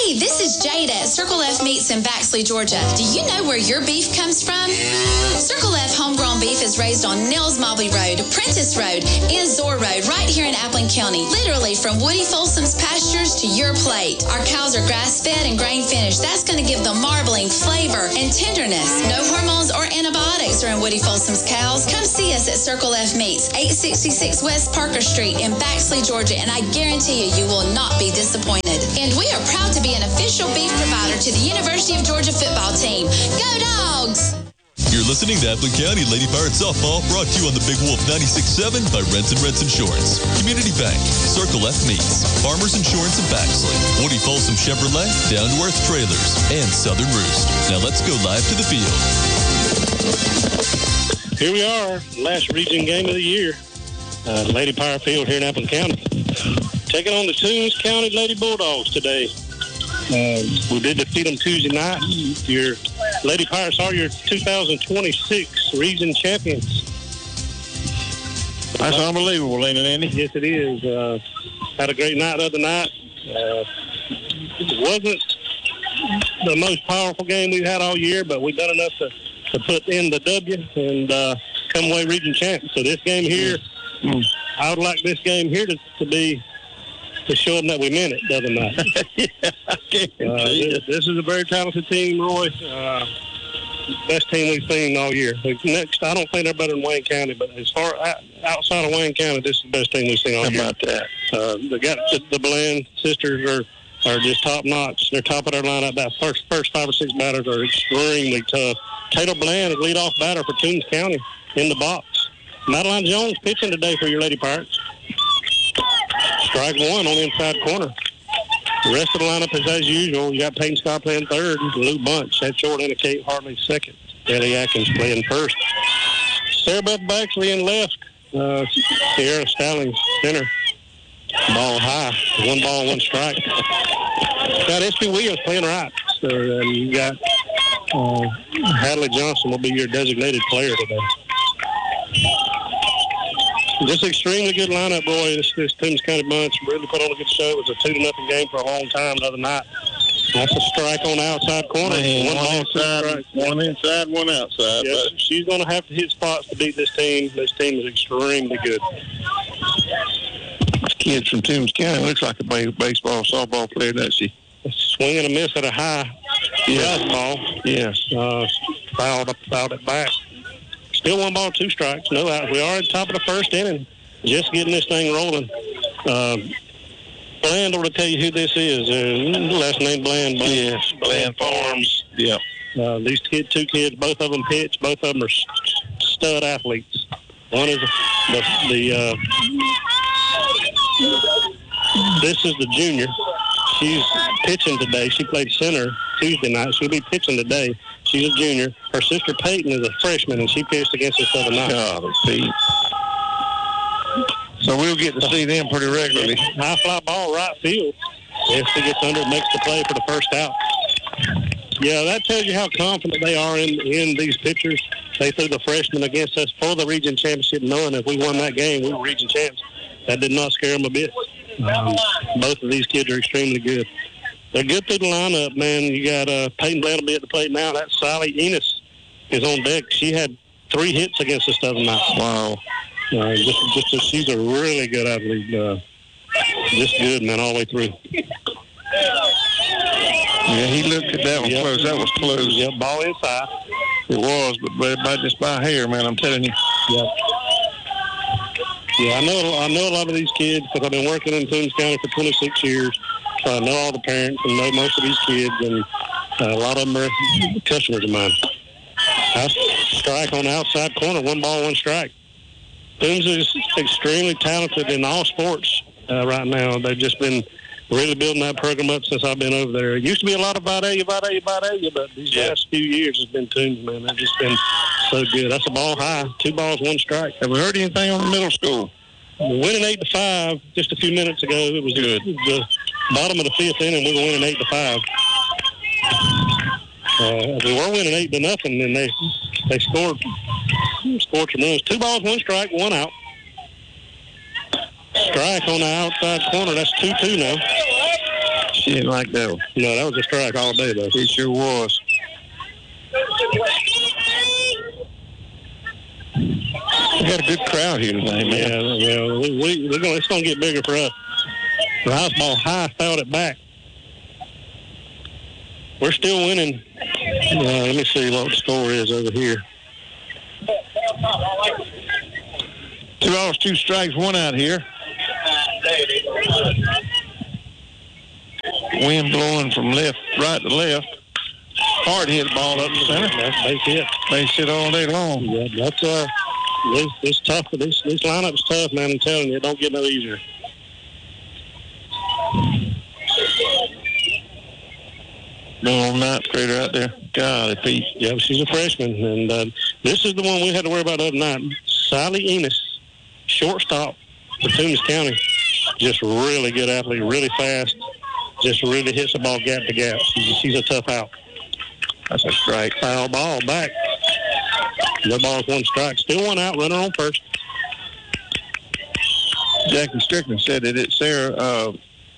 Hey, this is Jada at Circle F Meats in Baxley, Georgia. Do you know where your beef comes from? Circle F homegrown beef is raised on Nels Mobley Road, Prentice Road, and Zor Road right here in Appling County. Literally from Woody Folsom's pastures to your plate. Our cows are grass-fed and grain-finished. That's going to give them marbling, flavor, and tenderness. No hormones or antibiotics are in Woody Folsom's cows. Come see us at Circle F Meats, 866 West Parker Street in Baxley, Georgia, and I guarantee you will not be disappointed. And we are proud to be an official beef provider to the University of Georgia football team. Go Dogs! You're listening to Appling County Lady Pirate Softball, brought to you on the Big Wolf 96.7 by Renton Insurance, Community Bank, Circle F Meats, Farmers Insurance of Baxley, Woody Folsom Chevrolet, Down to Earth Trailers, and Southern Roost. Now let's go live to the field. Here we are, last region game of the year. Lady Pirate Field here in Appling County. Taking on the Toombs County Lady Bulldogs today. We did defeat them Tuesday night. Your Lady Pirates are your 2026 region champions. That's unbelievable, ain't it, Andy? Yes, it is. Had a great night the other night. It wasn't the most powerful game we've had all year, but we've done enough to put in the W and come away region champions. So this game here, I would like this game here to be to show them that we meant it the other night. This is a very talented team, Roy. Best team we've seen all year. Next, I don't think they're better than Wayne County, but as far outside of Wayne County, this is the best team we've seen all year. How about that? They got the Bland sisters are just top notch. They're top of their lineup. That first 5 or 6 batters are extremely tough. Taylor Bland is leadoff batter for Toombs County in the box. Madeline Jones pitching today for your Lady Pirates. Strike one on the inside corner. The rest of the lineup is as usual. You got Peyton Scott playing third, Lou Bunch at short, and Kate Hartley second. Ellie Atkins playing first. Sarah Beth Baxley in left. Sierra Stallings center. Ball high. 1 ball, 1 strike. Got S.P. Williams playing right. So you got Hadley Johnson will be your designated player today. Just extremely good lineup, Roy. This Toombs County bunch really put on a good show. It was a 2-0 game for a long time the other night. That's a strike on the outside corner. One inside, one outside. Yeah, but she's going to have to hit spots to beat this team. This team is extremely good. This kid from Toombs County looks like a baseball, softball player, doesn't she? Swing and a miss at a high fastball. Yes. Fouled it back. Still 1 ball, 2 strikes, no outs. We are at the top of the first inning, just getting this thing rolling. Bland will tell you who this is. Last name Bland. Yes, Bland Farms. Yeah. These two kids, both of them pitch. Both of them are stud athletes. One is this is the junior. She's pitching today. She played center Tuesday night. She'll be pitching today. She's a junior. Her sister Peyton is a freshman, and she pitched against us the other night. Oh, Pete. So we'll get to see them pretty regularly. High fly ball right field. If she gets under, makes the play for the first out. Yeah, that tells you how confident they are in these pitchers. They threw the freshman against us for the region championship, knowing if we won that game, we were region champs. That did not scare them a bit. Both of these kids are extremely good. They're good through the lineup, man. You got Peyton Bland will be at the plate now. That Sally Enos is on deck. She had 3 hits against us the other night. Wow. She's a really good athlete. Just good, man, all the way through. Yeah, he looked at that one close. That was close. Yep, ball inside. It was, but just by hair, man, I'm telling you. Yep. Yeah, I know a lot of these kids because I've been working in Toombs County for 26 years. So I know all the parents and know most of these kids, and a lot of them are customers of mine. Strike on the outside corner, 1 ball, 1 strike. Toombs is extremely talented in all sports right now. They've just been really building that program up since I've been over there. It used to be a lot of Vidalia, but these last few years has been Toombs, man. They've just been so good. That's a ball high, 2 balls, 1 strike. Have we heard anything on the middle school? We're winning 8-5 just a few minutes ago. It was good. The bottom of the 5th inning, we were winning 8-5. We were winning 8-0, and they scored some runs. 2 balls, 1 strike, 1 out. Strike on the outside corner. That's 2-2 now. She didn't like that one. No, that was a strike all day, though. It sure was. We got a good crowd here today, man. Yeah, it's going to get bigger for us. Rice ball high, fouled it back. We're still winning. Let me see what the score is over here. 2 balls, 2 strikes, 1 out here. Wind blowing from right to left. Hard hit ball up the center. That's base hit. Base hit all day long. Yeah, that's this tough. This lineup's tough, man. I'm telling you, it don't get no easier. No ninth grader out there. God, Pete. Yeah, she's a freshman, and this is the one we had to worry about the other night. Sally Enos, shortstop for Toombs County. Just really good athlete, really fast. Just really hits the ball gap to gap. She's a tough out. That's a strike. Foul ball back. No ball's 1 strike. Still 1 out. Runner on first. Jackie Strickland said that it's Sarah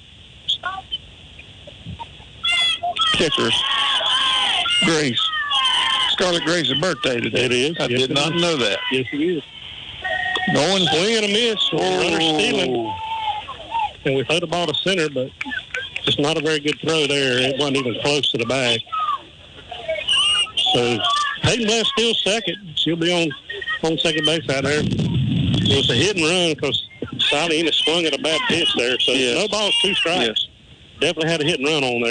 Kicker's Grace. Scarlett Grace's birthday today. It is. I did not know that. Yes, it is. Going swing and a miss. Runner stealing. And we threw the ball to center, but just not a very good throw there. It wasn't even close to the bag. So Peyton West still second. She'll be on second base out there. It was a hit and run because Sally Enos swung at a bad pitch there. So no balls, 2 strikes. Yes. Definitely had a hit and run on there.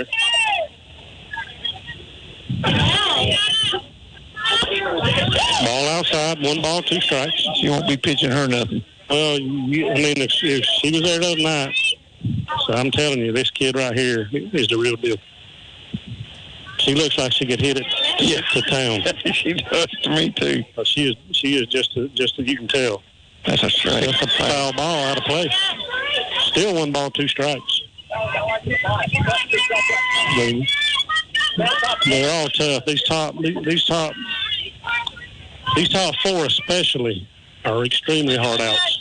Ball outside, 1 ball, 2 strikes. She won't be pitching her nothing. Well, if she was there the other night, so I'm telling you, this kid right here is the real deal. She looks like she could hit it to town. She does to me too. She is just you can tell. That's a strike. That's a foul ball out of play. Still 1 ball, 2 strikes. They're all tough. These top 4 especially are extremely hard outs.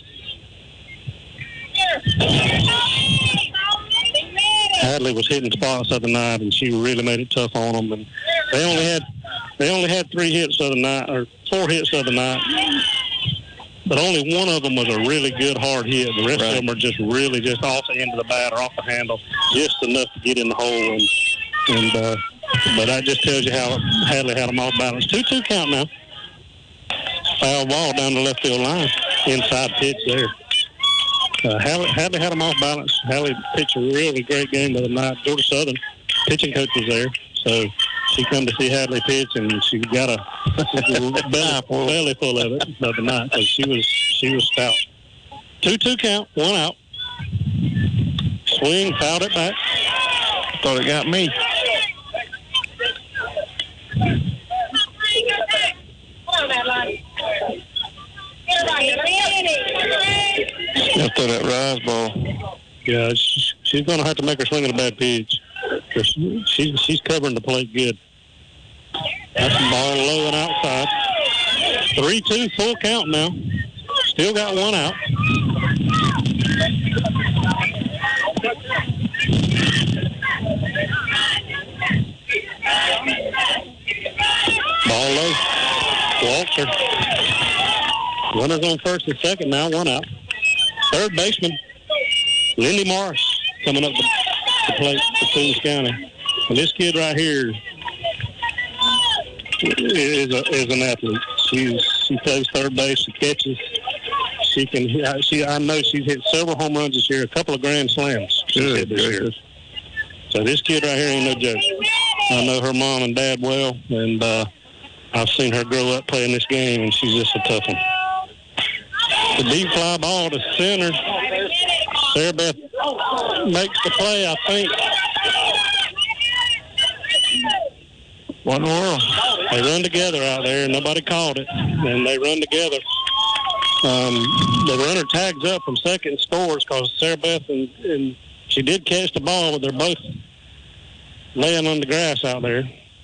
Hadley was hitting spots the other night, and she really made it tough on them. And they only had 3 hits the other night, or 4 hits the other night. But only one of them was a really good hard hit. The rest of them are just really just off the end of the bat or off the handle, just enough to get in the hole. But that just tells you how Hadley had them off balance. 2-2 count now. Foul ball down the left field line. Inside pitch there. Hadley had them off balance. Hadley pitched a really great game the other night. Georgia Southern pitching coach was there, so she come to see Hadley pitch, and she got a belly full of it the other night because she was stout. 2-2 count, 1 out. Swing, fouled it back. Thought it got me. I'll throw that rise ball. Yeah, she's going to have to make her swing at a bad pitch because she's covering the plate good. That's the ball low and outside. 3-2, full count now. Still got 1 out. Ball low. Walks her. Runners on first and second now, 1 out. Third baseman, Lindy Morris, coming up the plate for Toombs County. And this kid right here is an athlete. She plays third base. She catches. I know she's hit several home runs this year, a couple of grand slams she's hit this year. So this kid right here ain't no joke. I know her mom and dad well, and I've seen her grow up playing this game, and she's just a tough one. The deep fly ball to center. Sarah Beth makes the play, I think. What in the world? They run together out there. Nobody called it, and they run together. The runner tags up from second and scores because Sarah Beth and she did catch the ball, but they're both laying on the grass out there.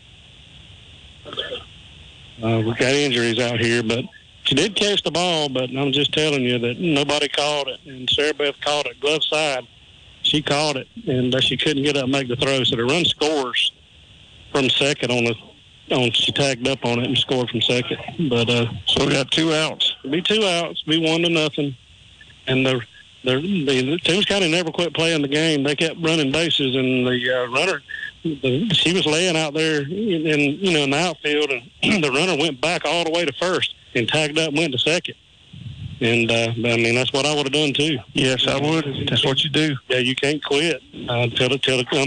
We've got injuries out here, but she did catch the ball, but I'm just telling you that nobody called it, and Sarah Beth caught it glove side. she caught it, and she couldn't get up and make the throw. So the run scores from second she tagged up on it and scored from second. But so we got 2 outs. Be 2 outs, be 1-0, and the Toombs County never quit playing the game. They kept running bases, and the runner, she was laying out there in the outfield, and the runner went back all the way to first and tagged up and went to second. And that's what I would have done too. Yes, I would. That's what you do. Yeah, you can't quit till the